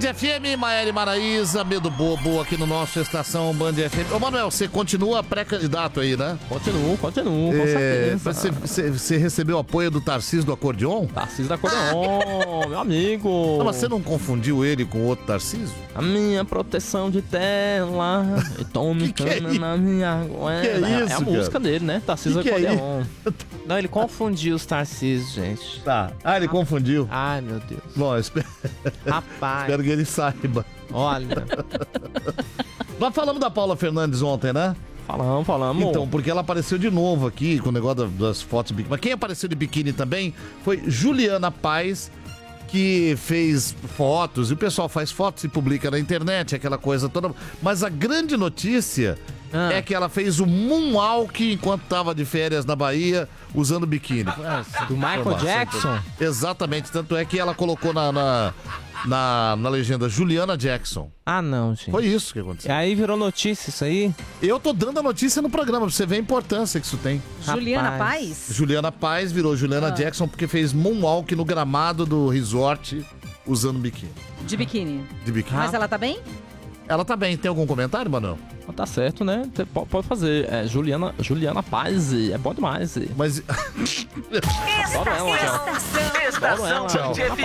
FM, Maiara e Maraísa, Medo Bobo aqui no nosso Estação Band FM. Ô, Manuel, você continua pré-candidato aí, né? Continuo, com certeza. Você recebeu apoio do Tarcísio do Acordeon? Tarcísio do Acordeon, meu amigo. Não, mas você não confundiu ele com o outro Tarcísio? A minha proteção de tela, e tome cana na minha goela. Que é isso, a música dele, né? Tarcísio do Acordeon. Não, ele confundiu os Tarcísios, gente. Tá. Ele confundiu. Ai, meu Deus. Bom, espero que ele saiba. Olha. Nós falamos da Paula Fernandes ontem, né? Falamos. Então, porque ela apareceu de novo aqui com o negócio das fotos de biquíni. Mas quem apareceu de biquíni também foi Juliana Paz, que fez fotos, e o pessoal faz fotos e publica na internet, aquela coisa toda. Mas a grande notícia é que ela fez o moonwalk enquanto estava de férias na Bahia, usando biquíni. Do Michael Jackson? Exatamente, tanto é que ela colocou na legenda Juliana Jackson. Ah, não, gente. Foi isso que aconteceu. Aí virou notícia isso aí? Eu tô dando a notícia no programa, pra você ver a importância que isso tem. Juliana Paz? Juliana Paz virou Juliana Jackson porque fez moonwalk no gramado do resort usando biquíni. De biquíni. De biquíni. Mas ela tá bem? Ela tá bem. Tem algum comentário, Manuel? Tá certo, né? Pode fazer. Juliana Paz, é bom demais. Mas... Adoro ela, Estação Tchau.